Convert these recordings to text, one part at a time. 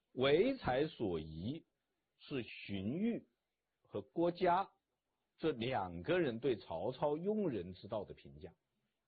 唯才所宜是荀彧和郭嘉这两个人对曹操用人之道的评价。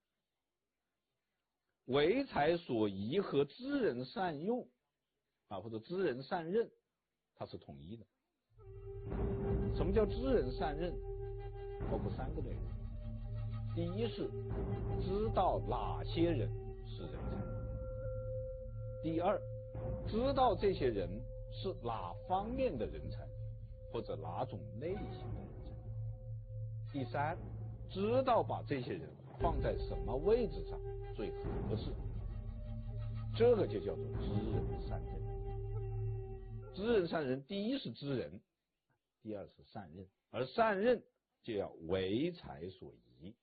唯才所宜和知人善用或者知人善任，它是统一的。什么叫知人善任？包括3个内容。第一是知道哪些人是人才。第二，知道这些人是哪方面的人才，或者哪种类型的人才。第三，知道把这些人放在什么位置上最合适。这个就叫做知人善任。知人善任，第一是知人，第二是善任，而善任就要唯才所宜。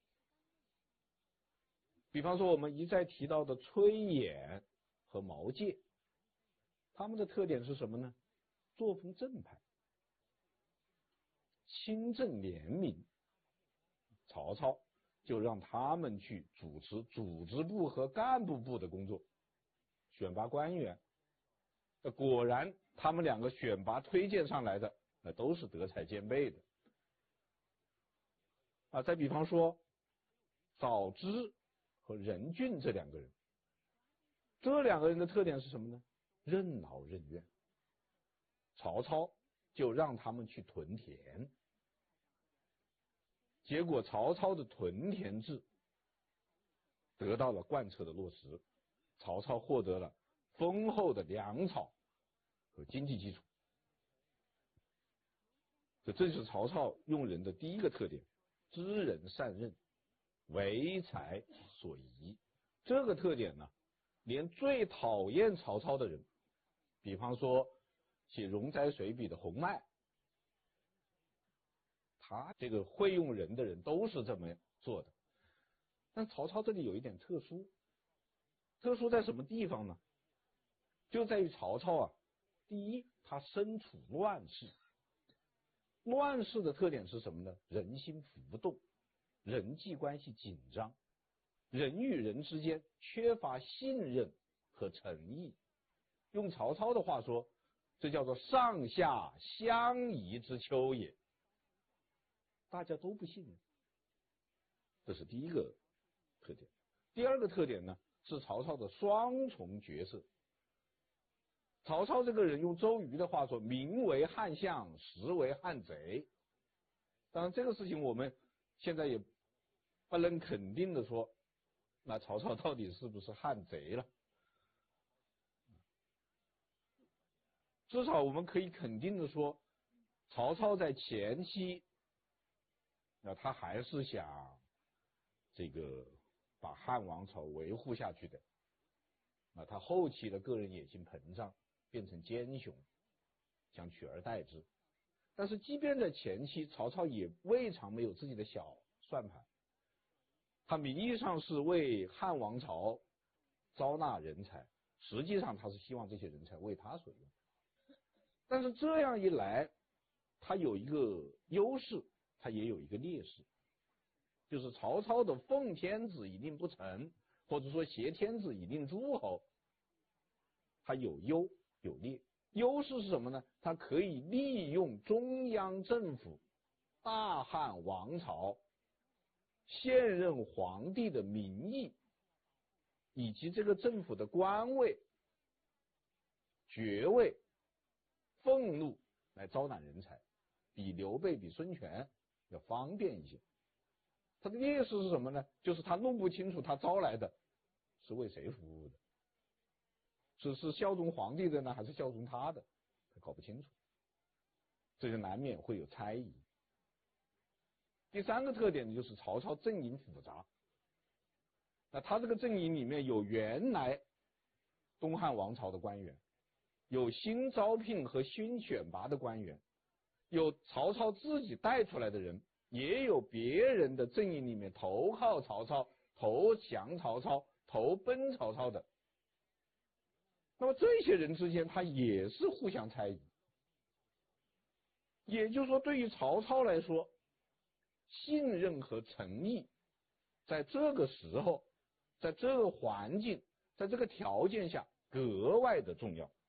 比方说我们一再提到的崔琰和毛玠，他们的特点是什么呢？作风正派，清正廉明。曹操就让他们去主持组织部和干部部的工作，选拔官员。果然他们2个选拔推荐上来的那都是德才兼备的。再比方说早知和任俊这2个人，这2个人的特点是什么呢？任劳任怨。曹操就让他们去屯田，结果曹操的屯田制得到了贯彻的落实，曹操获得了丰厚的粮草和经济基础。这就是曹操用人的第一个特点，知人善任，唯才所宜。这个特点呢，连最讨厌曹操的人，比方说写《容斋随笔》的洪迈，他这个会用人的人都是这么做的。但曹操这里有一点特殊，特殊在什么地方呢？就在于曹操第一，他身处乱世。乱世的特点是什么呢？人心浮动，人际关系紧张，人与人之间缺乏信任和诚意。用曹操的话说，这叫做上下相宜之秋也。大家都不信任，这是第一个特点。第二个特点呢，是曹操的双重角色。曹操这个人用周瑜的话说，名为汉相，实为汉贼。当然这个事情我们现在也不能肯定的说，那曹操到底是不是汉贼了？至少我们可以肯定的说，曹操在前期他还是想这个把汉王朝维护下去的。他后期的个人野心膨胀，变成奸雄，想取而代之。但是即便在前期，曹操也未尝没有自己的小算盘。他名义上是为汉王朝招纳人才，实际上他是希望这些人才为他所用。但是这样一来，他有一个优势，他也有一个劣势，就是曹操的奉天子以令不臣，或者说挟天子以令诸侯，它有优有劣。优势是什么呢？它可以利用中央政府、大汉王朝、现任皇帝的名义，以及这个政府的官位、爵位、俸禄来招揽人才，比刘备、比孙权要方便一些。他的劣势是什么呢？就是他弄不清楚他招来的是为谁服务的，是效忠皇帝的呢，还是效忠他的，他搞不清楚，这就难免会有猜疑。第三个特点呢，就是曹操阵营复杂。那他这个阵营里面有原来东汉王朝的官员，有新招聘和新选拔的官员，有曹操自己带出来的人，也有别人的阵营里面投靠曹操、投降曹操、投奔曹操的。那么这些人之间他也是互相猜疑。也就是说，对于曹操来说，信任和诚意在这个时候，在这个环境，在这个条件下格外的重要。